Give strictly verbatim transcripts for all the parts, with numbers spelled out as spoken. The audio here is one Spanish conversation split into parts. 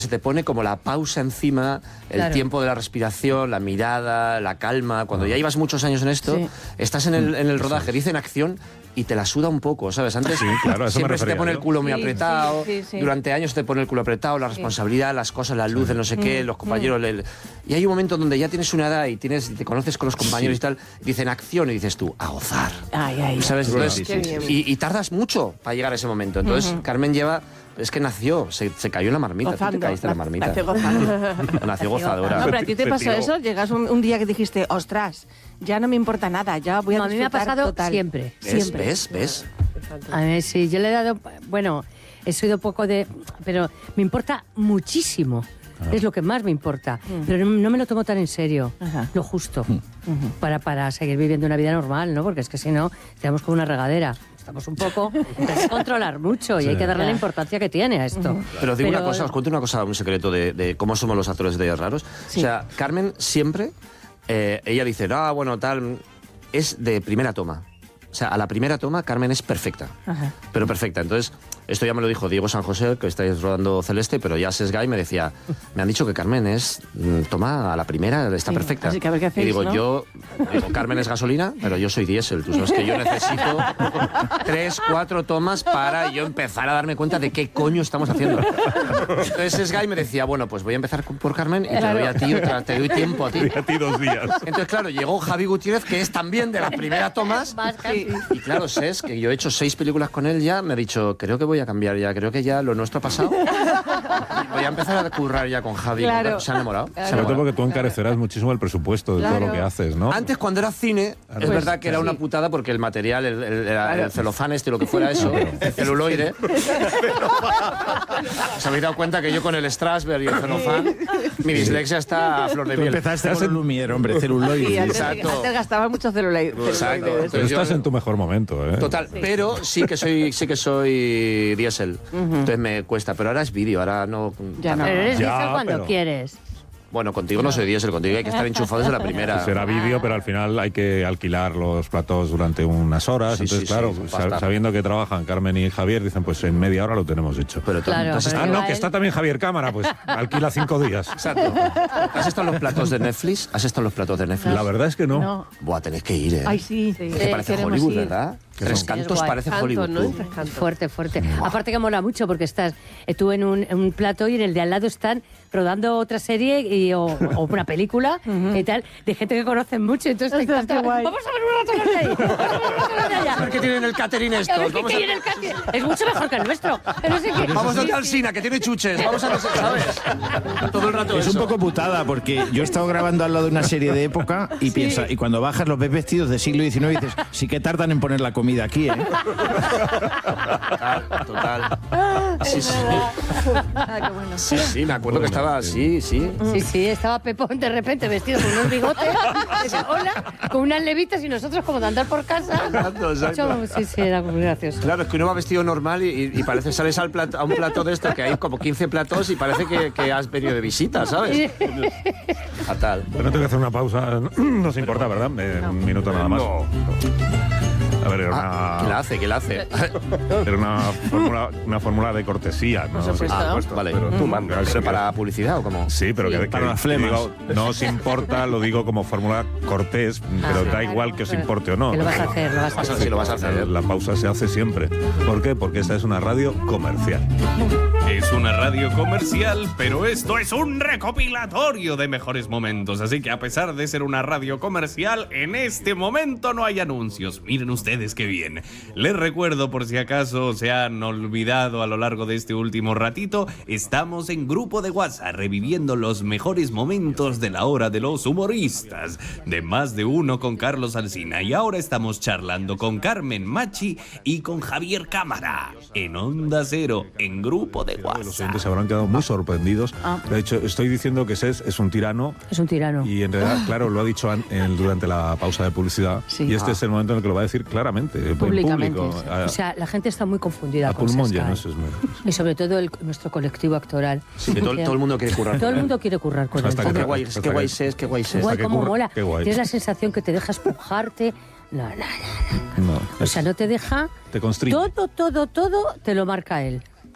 se te pone como la pausa encima, el claro. tiempo de la respiración, la mirada, la calma. Cuando ya llevas muchos años en esto, sí. estás en el, en el rodaje, dicen acción y te la suda un poco, ¿sabes? Antes sí, claro, eso siempre me se te pone el culo muy sí, apretado, sí, sí, sí. durante años te pone el culo apretado, la responsabilidad, sí. las cosas, las luces, no sé mm. qué, los compañeros... Mm. El... Y hay un momento donde ya tienes una edad y tienes, te conoces con los compañeros sí. y tal, dicen acción y dices tú, a gozar. Ay, ay, ¿sabes? ay, Entonces, sí, sí, sí. Y, y tardas mucho para llegar a ese momento. Entonces, uh-huh. Carmen lleva... Es que nació, se, se cayó en la marmita. Gozando, Tú te caíste en la marmita. Nació gozando. Nació gozadora. No, pero a ti te pasó eso, llegas un, un día que dijiste, ostras, ya no me importa nada, ya voy a no, a mí me ha pasado total. siempre. ¿Ves? siempre. ¿Ves? ¿Ves? A mí sí, yo le he dado, bueno, he sido poco de, pero me importa muchísimo. Ah. Es lo que más me importa, mm. pero no, no me lo tomo tan en serio, Ajá. lo justo, mm. uh-huh. para, para seguir viviendo una vida normal, ¿no? Porque es que si no, estamos como una regadera. Estamos un poco... Hay que controlar mucho y sí. hay que darle la importancia que tiene a esto. Uh-huh. Pero digo Pero... una cosa, os cuento una cosa, un secreto de, de cómo somos los actores de raros. Sí. O sea, Carmen siempre, eh, ella dice, ah, bueno, tal, es de primera toma. O sea, a la primera toma Carmen es perfecta, Ajá. pero perfecta. Entonces, esto ya me lo dijo Diego San José, que estáis rodando Celeste, pero ya Sesgay me decía, me han dicho que Carmen es, toma a la primera, está sí. perfecta. Así que a ver qué hacéis, y digo, ¿no? yo, digo, Carmen es gasolina, pero yo soy diésel. Tú sabes que yo necesito tres, cuatro tomas para yo empezar a darme cuenta de qué coño estamos haciendo. Entonces Sesgay me decía, bueno, pues voy a empezar por Carmen y claro. te doy a ti otra, te doy tiempo a ti. A ti dos días. Entonces, claro, llegó Javi Gutiérrez, que es también de las primeras tomas. Sí. Y claro, Ses, que yo he hecho seis películas con él ya, me ha dicho, creo que voy a cambiar ya, creo que ya lo nuestro ha pasado. Voy a empezar a currar ya con Javi. Claro. Se ha enamorado. Claro. Sobre todo porque tú encarecerás mucelular muchísimo el presupuesto de claro. todo lo que haces, ¿no? Antes, cuando era cine, pues, es verdad que era sí. una putada porque el material, el, el, el, claro. el celofán este, lo que fuera eso, el celuloide. ¿Os habéis dado cuenta que yo con el Strasberg y el celofán, mi dislexia está a flor de Tú miel? empezaste con el Lumière, hombre, celuloide. Sí, antes, Exacto. antes gastabas mucho celuloide. Exacto. Pero estás yo, en tu mejor momento, ¿eh? Total, sí. pero sí que soy sí que soy diésel. Uh-huh. Entonces me cuesta, pero ahora es vídeo, ahora no... Ya no. Pero eres ya, diésel cuando pero... quieres. Bueno, contigo no soy diésel, contigo hay que estar enchufado desde la primera. Pues será vídeo, pero al final hay que alquilar los platós durante unas horas. Sí, entonces, sí, claro, sí, sabiendo que trabajan Carmen y Javier, dicen, pues en media hora lo tenemos hecho. Pero tú, claro, pero ah, no, que está también Javier Cámara, pues alquila cinco días. Exacto. ¿Has estado en los platós de Netflix? ¿Has estado en los platós de Netflix? La verdad es que no. no. Buah, tenéis que ir, ¿eh? Ay, sí. sí. Que parece Hollywood, ir. ¿verdad? Tres cantos parece Canto, Hollywood. ¿no? Fuerte, fuerte. Wow. Aparte que mola mucho porque estás eh, tú en un, en un plató y en el de al lado están rodando otra serie y, o, o una película uh-huh. y tal, de gente que conocen mucho. Entonces te encanta. Vamos a ver un rato de ahí. Vamos a ver un rato de allá. A ver qué tienen el catering esto. A ver qué tiene el catering. Es mucho mejor que el nuestro. No sé qué. Vamos a al Sina, que tiene chuches. Vamos a ver, ¿sabes? Todo el rato es eso. Un poco putada porque yo he estado grabando al lado de una serie de época y sí. piensa, y cuando bajas los ves vestidos de siglo diecinueve y dices, sí que tardan en poner la comida aquí, ¿eh? Total, total. Sí, sí. Ah, qué bueno. Sí, sí, me acuerdo que estaba así, sí. Sí, sí, estaba Pepón de repente vestido con unos bigotes, decía, hola, con unas levitas y nosotros como de andar por casa. Exacto, exacto. Sí, sí, era muy gracioso. Claro, es que uno va vestido normal y, y parece sales al plato, a un plato de esto que hay como quince platos y parece que, que has venido de visita, ¿sabes? Fatal. Pero no te voy a hacer una pausa, no os importa, ¿verdad? Eh, no. Un minuto nada más. No. A ver, era una... Ah, ¿qué la hace? ¿Qué la hace? Era una fórmula, una fórmula de cortesía, ¿no? Por supuesto. Ah, vale. Pero tú mandas. ¿Pero para publicidad o cómo? Sí, pero sí. que, que para las flemas. Digo, no os importa, lo digo como fórmula cortés, pero ah, da igual que os importe o no. Que lo vas a hacer, lo vas a hacer. Sí, lo vas a hacer. La pausa se hace siempre. ¿Por qué? Porque esta es una radio comercial. Es una radio comercial, pero esto es un recopilatorio de mejores momentos. Así que a pesar de ser una radio comercial, en este momento no hay anuncios. Miren ustedes qué bien. Les recuerdo, por si acaso se han olvidado a lo largo de este último ratito, estamos en grupo de WhatsApp reviviendo los mejores momentos de la hora de los humoristas, de Más de Uno con Carlos Alsina. Y ahora estamos charlando con Carmen Machi y con Javier Cámara en Onda Cero, en grupo de WhatsApp. Los oyentes se habrán quedado muy sorprendidos. Ah. De hecho, estoy diciendo que Ses es un tirano. Es un tirano. Y en realidad, claro, lo ha dicho en, en, durante la pausa de publicidad. Sí. Y este ah. es el momento en el que lo va a decir claramente. Públicamente. Público, a, o sea, la gente está muy confundida a con pulmón Sesgay. lleno, eso es muy... Y sobre todo el, nuestro colectivo actoral. Sí, que todo, todo el mundo quiere currar. Todo el mundo quiere currar con él. Qué guay, qué guay es, qué guay es. Guay, que cómo curra, mola. Qué guay. Tienes la sensación que te deja espujarte. No, no, no, no. no o sea, no te deja... Te constriñe. Todo, todo, todo te lo marca él.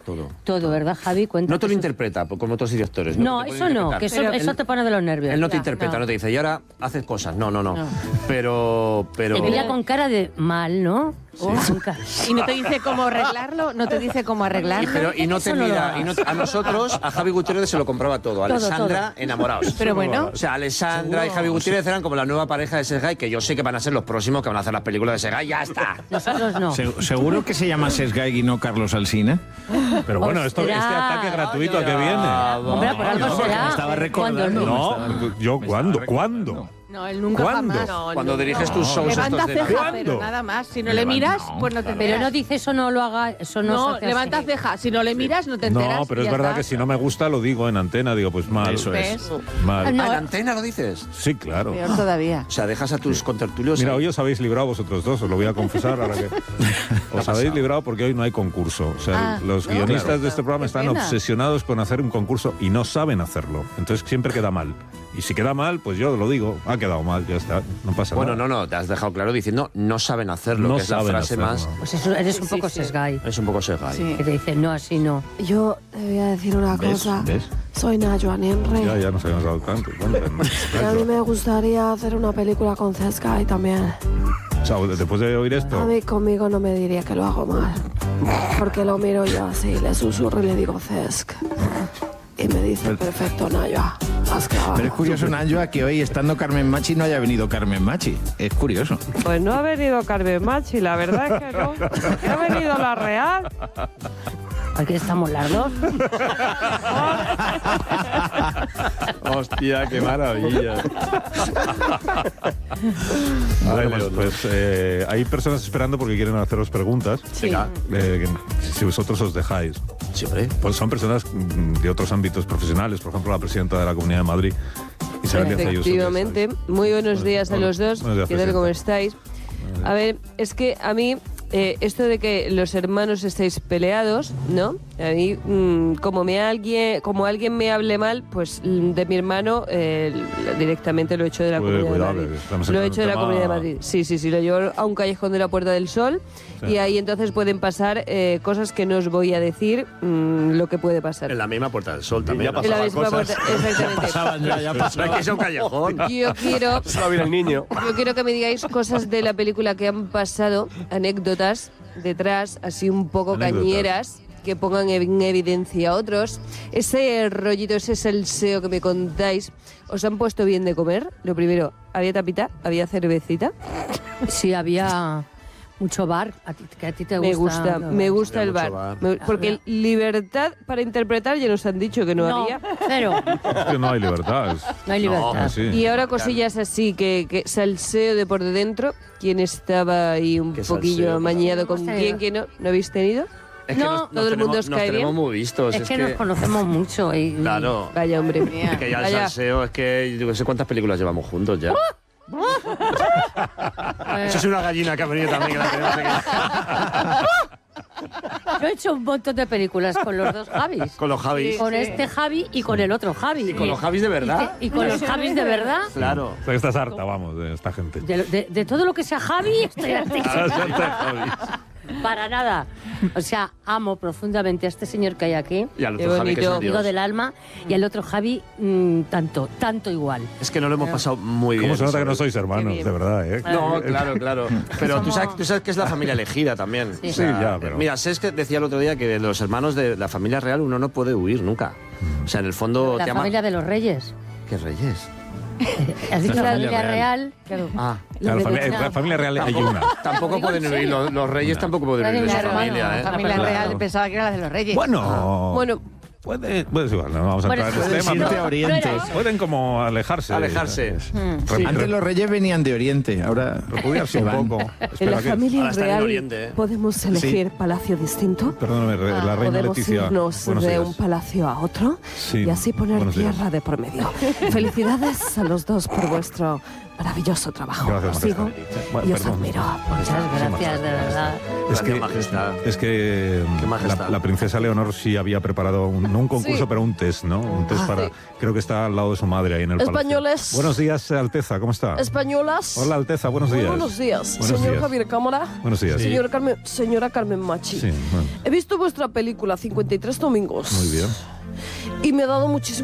todo. Todo, ¿verdad, Javi? Cuenta No te lo eso. interpreta, como otros directores. No, te puede eso no, interpretar. que eso, Pero eso él- te pone de los nervios. Él no te Ya, interpreta, no. no. te dice, y ahora haces cosas. No, no, no. No. Pero, pero... Te mira con cara de mal, ¿no? Oh, con ca- Y no te dice cómo arreglarlo, no te dice cómo Y, arreglarlo. pero, y no Eso te no lo mira, y hagas. no- a nosotros, a Javi Gutiérrez se lo compraba todo. A Todo, Alessandra, enamorados. Pero bueno. O sea, Alessandra y Javi Gutiérrez eran como la nueva pareja de Sergei, que yo sé que van a ser los próximos que van a hacer las películas de Sergei. ¡Ya está! Nosotros no. Se- ¿Seguro que se llama Sergei y no Carlos Alsina? Pero bueno, esto, este Ostras. ataque gratuito a que viene. Hombre, por algo No, será. me estaba Cuando- recordando. No, yo, ¿cuándo? ¿Cuándo? No, él nunca ¿Cuándo? jamás. No, Cuando diriges tus shows Levanta estos de... ceja, ¿Cuándo? pero nada más. Si no le miras, pues no te Pero enteras. no dice eso, no lo haga, eso no, se No, hace levanta así. ceja. Si no le miras, no te enteras. No, pero y es ya verdad está. que si no me gusta lo digo en antena, digo, pues mal. Eso es. Mal. No. ¿Ah, en antena lo dices? Sí, claro. Peor todavía. O sea, dejas a tus contertulios... Mira, ahí. hoy os habéis librado vosotros dos, os lo voy a confesar ahora que... Os habéis librado porque hoy no hay concurso. O sea, Ah, los no, guionistas claro. de este programa Qué están pena. obsesionados con hacer un concurso y no saben hacerlo. Entonces siempre queda mal. Y si queda mal, pues yo lo digo, ha quedado mal, ya está, no pasa Bueno, nada. no, no, te has dejado claro diciendo no saben hacerlo, No que es la saben frase hacerlo. más... Pues eso, eres un Sí, poco sí. sesgay. Es un poco Sergei. Sí. Que te dice, no, así no. Yo te voy a decir una ¿Ves? cosa. ¿Ves? Soy Nayoan Henry. Ya, ya nos habíamos dado tanto. Y a mí me gustaría hacer una película con Sky también. O sea, después de oír A esto, mí conmigo no me diría que lo hago mal. Porque lo miro yo así, le susurro y le digo Cesc. Y me dice, perfecto, Nayoa. Has clavado. Pero es curioso, Nanjoa, que hoy estando Carmen Machi no haya venido Carmen Machi. Es curioso. Pues no ha venido Carmen Machi, la verdad es que no. Ha venido la Real. Aquí estamos las dos. Hostia, qué maravilla. Bueno, pues, pues, eh, hay personas esperando porque quieren haceros preguntas. Venga. Eh, que si vosotros os dejáis. Siempre. Pues son personas mm, de otros ámbitos profesionales, por ejemplo, la presidenta de la Comunidad de Madrid, Isabel Díaz Ayuso. Efectivamente. Muy buenos días a los dos. Buenos días, ¿Qué tal? ¿Cómo presidenta. estáis? A ver, es que a mí, eh, esto de que los hermanos estáis peleados, ¿no? A mí, mm, como, me alguien, como alguien me hable mal, pues mm, de mi hermano eh, directamente lo he hecho de la Cuidado, Comunidad cuidado, de que Madrid. estamos Lo he entrando hecho de en la un Comunidad de tema- Madrid. Sí, sí, sí, lo llevo a un callejón de la Puerta del Sol Sí. y ahí entonces pueden pasar eh, cosas que no os voy a decir mm, lo que puede pasar. En la misma Puerta del Sol también. En la misma puerta, exactamente. Pasaban ya, ya No es pasaban. que sea un callejón. Yo quiero, Va bien el niño. yo quiero que me digáis cosas de la película que han pasado, anécdotas detrás, así un poco Anécdotas. cañeras, que pongan en evidencia a otros. Ese rollito, ese salseo que me contáis, ¿os han puesto bien de comer? Lo primero, ¿había tapita? ¿Había cervecita? Sí, había mucho bar, a ti, que a ti te gusta. Me gusta, ¿no? me gusta Había el mucho bar. bar. Me- porque libertad para interpretar ya nos han dicho que no, No, había. cero. Es que no hay libertad. es- No hay libertad. Ah, sí. Y ahora cosillas así, que, que salseo de por dentro. ¿Quién estaba ahí un ¿Qué poquillo salseo? amañado con Hemos quién? tenido. ¿Quién no? ¿No habéis tenido? Es que No, nos, nos todo el tenemos, mundo os nos cae tenemos bien. muy vistos. Es, que, nos conocemos mucho. Y, Claro. Vaya, hombre. Es que ya el Vaya. salseo, es que yo no sé cuántas películas llevamos juntos ya. Eso es una gallina que ha venido también. Que la tenemos aquí. Yo he hecho un montón de películas con los dos Javis. Con los Javis. Con este Javi y con el otro Javi. Y con los Javis de verdad. Y, con los Javis de verdad. Claro. O sea, que estás harta, vamos, de esta gente. De, de- de todo lo que sea Javi, estoy hartísima. Para nada. O sea, amo profundamente a este señor que hay aquí. Y al Qué otro Javi, que es bonito. un Amigo dios. del alma. Y al otro Javi, mm, tanto, tanto igual. Es que no lo hemos pasado muy bien. ¿Cómo se nota que no ¿sabes? sois hermanos, bien. de verdad, eh? No, claro, claro. Pero tú sabes, tú sabes que es la familia elegida también. Sí. Sí, ya, pero- Mira, sé que decía el otro día que de los hermanos de la familia real uno no puede huir nunca. O sea, en el fondo La te ama... familia de los reyes. ¿Qué reyes? Has dicho La la familia familia real. real. Claro. Ah, Claro, la, familia, la familia real hay una. tampoco pueden huir. Los, los reyes tampoco pueden huir de su Claro, familia, La ¿eh? familia Claro. real pensaba que era la de los reyes. Bueno, Bueno, puede, puede, igual, no vamos a Bueno, entrar en Puedes este tema, irte pero a Oriente. no era- pueden como alejarse. Alejarse. Re- Antes re- los reyes venían de Oriente, ahora refugiarse se un van. poco. En Espera, la que- familia Ahora están en real Oriente, ¿eh? podemos elegir palacio distinto. Perdóname, re- la reina Podemos Leticia. irnos Buenos de días. un palacio a otro Sí, y así poner buenos días. tierra de por medio. Felicidades a los dos por vuestro maravilloso trabajo. Gracias, Os sigo Majestad. y Bueno, os perdón. admiro. Muchas gracias, de verdad. Es que, Majestad. es que Qué majestad. la, la princesa Leonor sí había preparado, un, no un concurso, Sí. pero un test, ¿no? Un test Ah, para... sí. Creo que está al lado de su madre ahí en el palacio. Españoles. Buenos días, Alteza, ¿cómo está? Españolas. Hola, Alteza, buenos Muy días. buenos días. Buenos Señor días. Javier Cámara. Buenos días. Señora Carmen, señora Carmen Machi. Sí, bueno, He visto vuestra película cincuenta y tres domingos. muy bien. Y me ha dado muchísimo